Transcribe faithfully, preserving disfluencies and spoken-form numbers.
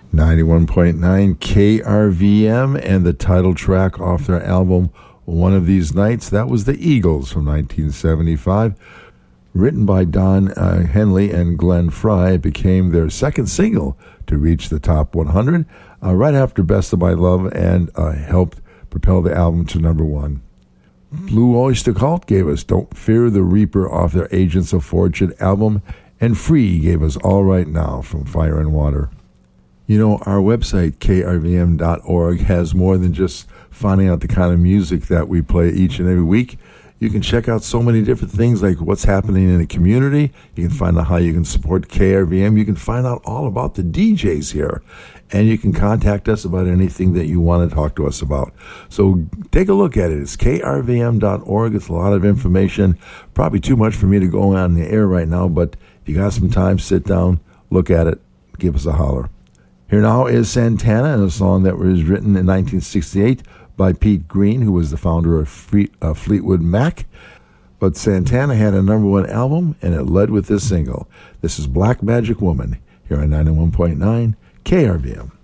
ninety-one point nine K R V M, and the title track off their album One of These Nights, that was the Eagles from nineteen seventy-five. Written by Don uh, Henley and Glenn Frey, it became their second single to reach the top one hundred, uh, right after Best of My Love, and uh, helped propel the album to number one. Blue Oyster Cult gave us Don't Fear the Reaper off their Agents of Fortune album, and Free gave us All Right Now from Fire and Water. You know, our website, K R V M dot org, has more than just finding out the kind of music that we play each and every week. You can check out so many different things, like what's happening in the community. You can find out how you can support K R V M. You can find out all about the D Js here. And you can contact us about anything that you want to talk to us about. So take a look at it. It's K R V M dot org. It's a lot of information. Probably too much for me to go on the air right now, but if you got some time, sit down, look at it, give us a holler. Here now is Santana, and a song that was written in nineteen sixty-eight by Pete Green, who was the founder of Fleet, uh, Fleetwood Mac. But Santana had a number one album, and it led with this single. This is Black Magic Woman, here on ninety-one point nine K R V M.